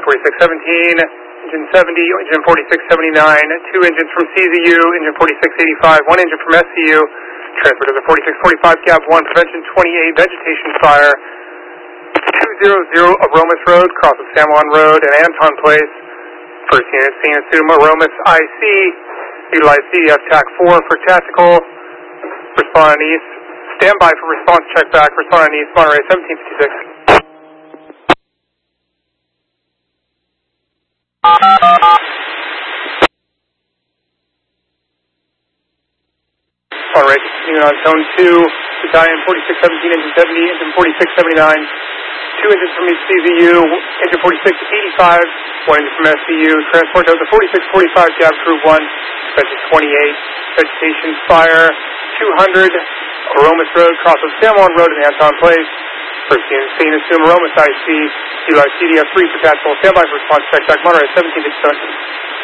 4617, engine 70, engine 4679, 2 engines from CZU, engine 4685, 1 engine from SCU, transfer to the 4645 gap 1, prevention 28, vegetation fire, 200 Aromas Road, cross of San Juan Road and Anton Place. First unit, seeing assume Aromas IC, utilize CDF TAC 4 for tactical, respond on east, stand by for response check back, respond on east, Monterey 1756. Monterey, continuing on zone 2, battalion 4617, engine 70, engine 4679, 2 engines from CZU, engine 4685, 1 engine from SCU, transport to the 4645 gap crew 1, engine 28, vegetation fire, 200, Aromas Road, cross of San Juan Road and Anton Place. First unit, seen assume Aromas IC, utilize CDF 3 for tactical, stand by for response check back, Monterey 1757.